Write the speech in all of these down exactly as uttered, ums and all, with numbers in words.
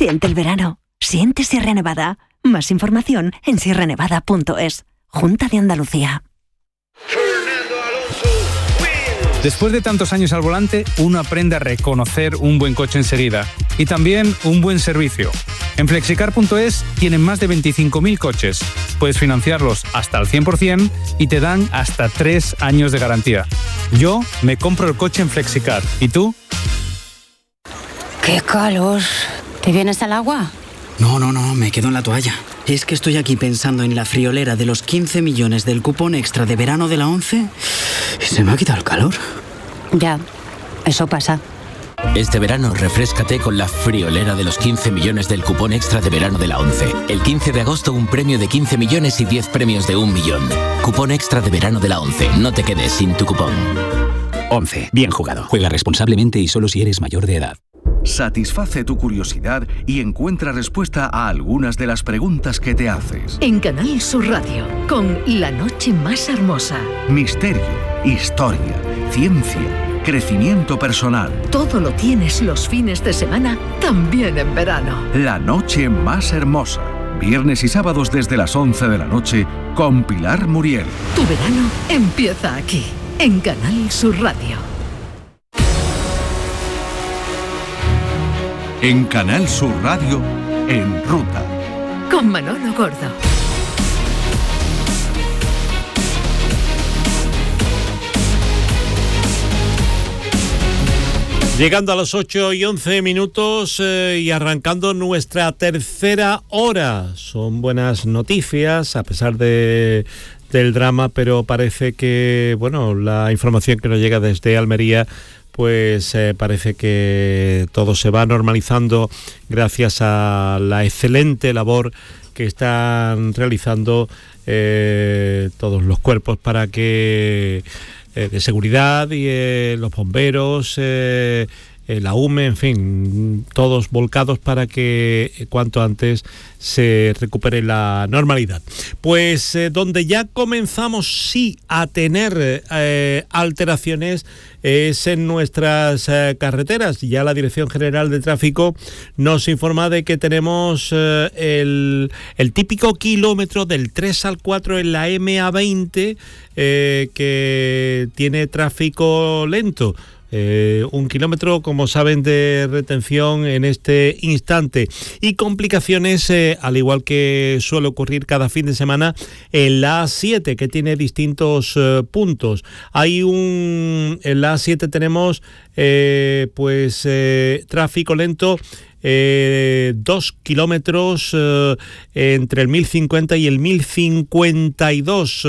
Siente el verano. Siente Sierra Nevada. Más información en sierra nevada punto es. Junta de Andalucía. Después de tantos años al volante, uno aprende a reconocer un buen coche enseguida y también un buen servicio. En flexicar punto es tienen más de veinticinco mil coches. Puedes financiarlos hasta al cien por ciento y te dan hasta tres años de garantía. Yo me compro el coche en Flexicar. ¿Y tú? ¡Qué calor! ¿Te vienes al agua? No, no, no, me quedo en la toalla. Es que estoy aquí pensando en la friolera de los quince millones del cupón extra de verano de la ONCE y se me ha quitado el calor. Ya, eso pasa. Este verano, refréscate con la friolera de los quince millones del cupón extra de verano de la ONCE. El quince de agosto, un premio de quince millones y diez premios de un millón. Cupón extra de verano de la ONCE. No te quedes sin tu cupón. ONCE. Bien jugado. Juega responsablemente y solo si eres mayor de edad. Satisface tu curiosidad y encuentra respuesta a algunas de las preguntas que te haces. En Canal Sur Radio, con La Noche Más Hermosa. Misterio, historia, ciencia, crecimiento personal. Todo lo tienes los fines de semana, también en verano. La Noche Más Hermosa. Viernes y sábados desde las once de la noche con Pilar Muriel. Tu verano empieza aquí, en Canal Sur Radio. En Canal Sur Radio, En Ruta. Con Manolo Gordo. Llegando a las ocho y once minutos eh, y arrancando nuestra tercera hora. Son buenas noticias, a pesar de, del drama, pero parece que, bueno, la información que nos llega desde Almería, pues eh, parece que todo se va normalizando gracias a la excelente labor que están realizando eh, todos los cuerpos para que eh, de seguridad y eh, los bomberos, eh, eh, la U M E, en fin, todos volcados para que eh, cuanto antes se recupere la normalidad. Pues eh, donde ya comenzamos sí a tener eh, alteraciones es en nuestras eh, carreteras. Ya la Dirección General de Tráfico nos informa de que tenemos eh, el, el típico kilómetro del tres al cuatro en la eme a veinte eh, que tiene tráfico lento. Eh, un kilómetro, como saben, de retención en este instante y complicaciones, eh, al igual que suele ocurrir cada fin de semana, en la A siete, que tiene distintos eh, puntos. Hay un... En la A siete tenemos eh, pues eh, tráfico lento, Eh, dos kilómetros eh, entre el mil cincuenta y el mil cincuenta y dos,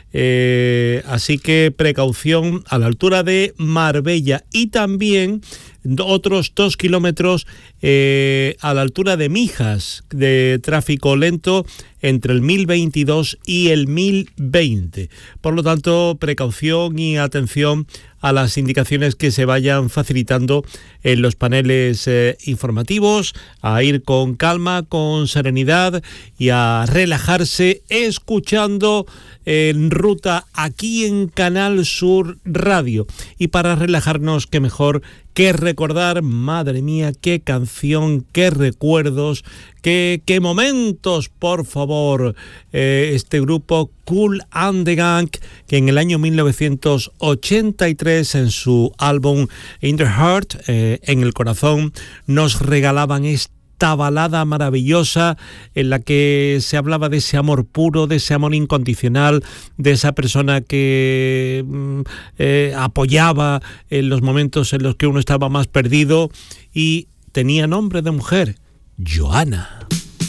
eh, así que precaución a la altura de Marbella, y también otros dos kilómetros eh, a la altura de Mijas de tráfico lento entre el mil veintidós y el mil veinte. Por lo tanto, precaución y atención a las indicaciones que se vayan facilitando en los paneles eh, informativos, a ir con calma, con serenidad y a relajarse escuchando En Ruta aquí en Canal Sur Radio. Y para relajarnos, qué mejor que recordar, madre mía, qué canción, qué recuerdos, qué, qué momentos, por favor, eh, este grupo Kool and the Gang, que en el año mil novecientos ochenta y tres, en su álbum In the Heart, eh, en el corazón, nos regalaban esta esta balada maravillosa en la que se hablaba de ese amor puro, de ese amor incondicional, de esa persona que eh, apoyaba en los momentos en los que uno estaba más perdido, y tenía nombre de mujer, Joana.